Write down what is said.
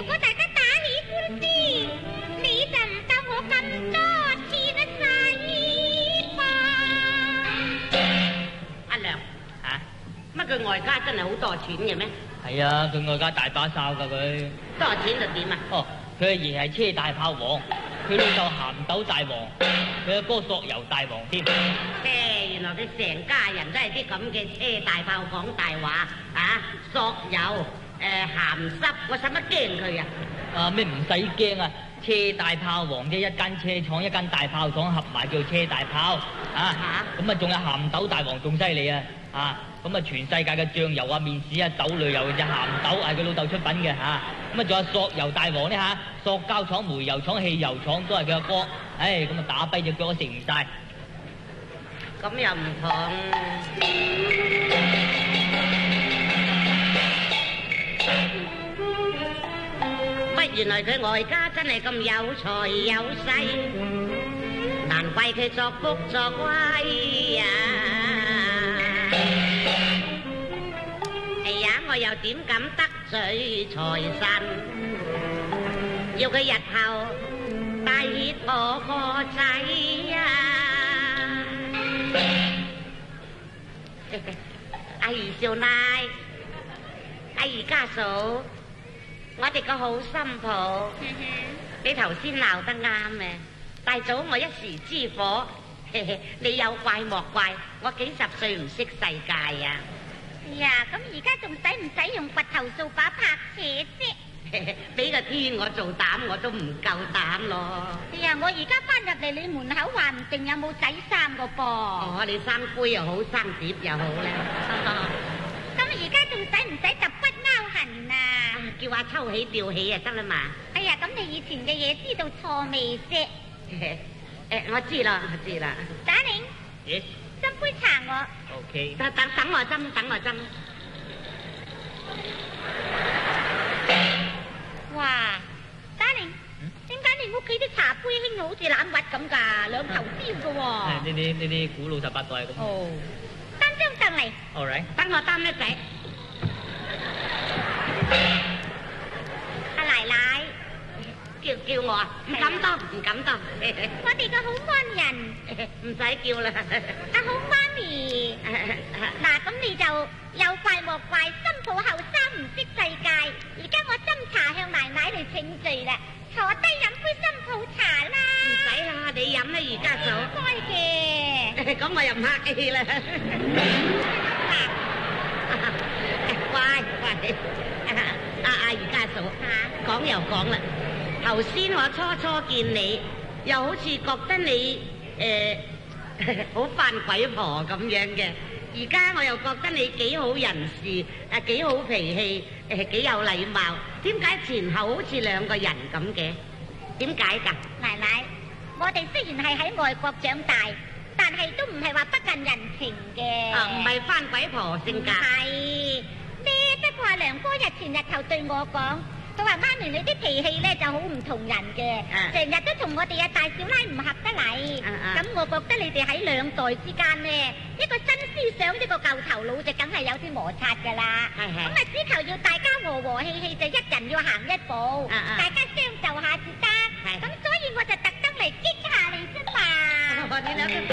果大家打起官司，你就唔夠我咁多錢得使嘛？ 阿娘乜佢外家真係好多錢嘅咩？ 係啊，佢外家大把哨㗎佢。 多錢就點啊？ 哦，佢阿爺係車大炮王，佢老豆鹹豆大王，佢阿哥索油大王添。 原來佢成家人都係啲咁嘅車大炮講大話啊！索油鹹濕，我使乜驚佢啊？ 啊咩唔使驚啊！車大炮王啫，一間車廠一間大炮廠合埋叫車大炮啊！咁啊仲有鹹豆大王仲犀利啊！咁啊全世界嘅醬油啊、麵豉啊、豆類油隻鹹豆係佢老豆出品嘅咁啊仲有索油大王呢塑膠廠、煤油廠、汽油廠都係佢阿哥。咁啊打跛隻腳都食唔晒。 咁又唔同。乜原來佢外家真係咁有財有勢，難怪佢作福作威啊！哎呀，我又點敢得罪財神？要佢日後帶挈我個仔啊！阿姨少奶，阿姨家嫂，我哋個好心抱，你頭先鬧得啱嘅，大嫂我一時之火，你有怪莫怪，我幾十歲唔識世界啊！ 哎呀，咁而家仲使唔使用掘頭掃把拍扯啫？ 俾個天我做膽我都唔夠膽咯。 哎呀，我而家翻入嚟你門口，話唔定有冇仔生個噃。 哦，你生杯又好，生碟又好咧。 咁而家仲使唔使揼骨勾痕啊？ 叫阿抽起吊起啊得啦嘛。 哎呀，咁你以前嘅嘢知道錯未啫？ 我知啦，我知啦。 打你。 Yes。 斟杯茶我。 OK。 等我斟，等我斟。 哇，打你，點解你屋企啲茶杯興好似欖核咁㗎？兩頭燒㗎喎。 呢啲古老18代咁。 哦，擔張凳嚟。 All right。 等我擔一仔。 阿奶奶。 叫我啊？唔敢當，唔敢當。 我哋個好安人。 唔使叫啦。 阿好媽咪。嗱，咁你就有怪莫怪，新抱後生唔識世界。而家我斟茶向奶奶嚟請罪啦，坐低飲杯新抱茶啦。 唔使啦，你飲啦，而家嫂。 開嘅。 咁我又唔客氣啦。乖，阿而家嫂，講又講啦。頭先我初見你，又好似覺得你好犯鬼婆咁樣嘅。而家我又覺得你幾好人事，幾好脾氣，幾有禮貌。點解前後好似兩個人咁嘅？點解㗎？ 奶奶，我哋雖然係喺外國長大，但係都唔係話不近人情嘅。 唔係翻鬼婆性格。 係咩？不過阿梁哥日前日頭對我講。佢話媽咪你啲脾氣咧就好唔同人嘅，成日都同我哋阿大少奶唔合得嚟。咁我覺得你哋喺兩代之間咧，一個新思想，一個舊頭腦就梗係有啲摩擦噶啦。咁啊只求要大家和和氣氣，就一人要行一步，大家相就下至得。咁所以我就特登嚟激下你啫嘛。